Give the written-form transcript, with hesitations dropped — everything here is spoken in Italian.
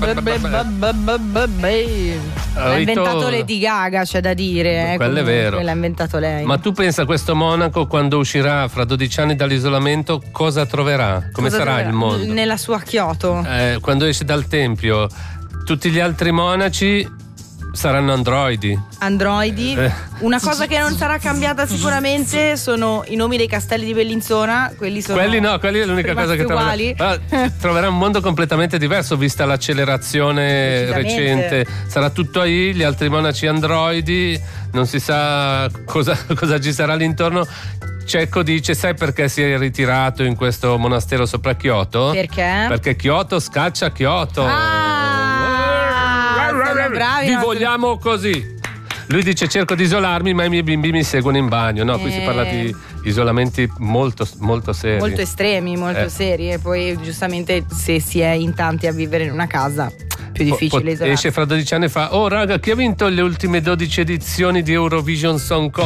L'ha inventato Lady Gaga, c'è da dire. Quello è vero. L'ha inventato lei. Ma tu pensa, questo monaco quando uscirà fra 12 anni dall'isolamento cosa troverà? Come sarà il mondo? Nella sua Kyoto. Quando esce dal tempio, tutti gli altri monaci saranno androidi. Una cosa che non sarà cambiata sicuramente sono i nomi dei castelli di Bellinzona. Quelli è l'unica cosa che troverà. Troverà un mondo completamente diverso vista l'accelerazione recente. Sarà tutto AI, gli altri monaci androidi, non si sa cosa ci sarà all'intorno. Cecco dice: sai perché si è ritirato in questo monastero sopra Kyoto? Perché Kyoto scaccia Kyoto. Bravi, vi vogliamo così. Lui dice: cerco di isolarmi ma i miei bimbi mi seguono in bagno. No, qui si parla di isolamenti molto seri, molto estremi, molto seri. E poi giustamente se si è in tanti a vivere in una casa più difficile isolarsi. Esce fra 12 anni e fa: oh raga, chi ha vinto le ultime 12 edizioni di Eurovision Song Contest?